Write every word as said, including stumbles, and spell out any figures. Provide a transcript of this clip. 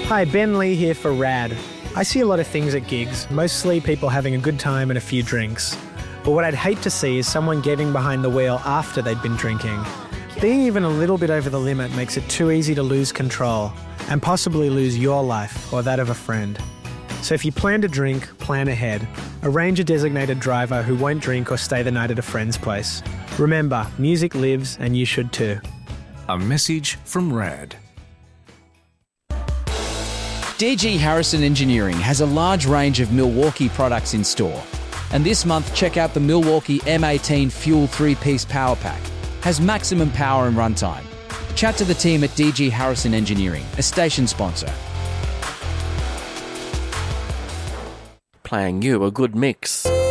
Hi, Ben Lee here for Rad. I see a lot of things at gigs, mostly people having a good time and a few drinks. But what I'd hate to see is someone getting behind the wheel after they'd been drinking. Being even a little bit over the limit makes it too easy to lose control and possibly lose your life or that of a friend. So if you plan to drink, plan ahead. Arrange a designated driver who won't drink or stay the night at a friend's place. Remember, music lives and you should too. A message from Rad. D G Harrison Engineering has a large range of Milwaukee products in store. And this month, check out the Milwaukee M eighteen Fuel three-piece Power Pack. Has maximum power and runtime. Chat to the team at D G Harrison Engineering, a station sponsor. Playing you a good mix.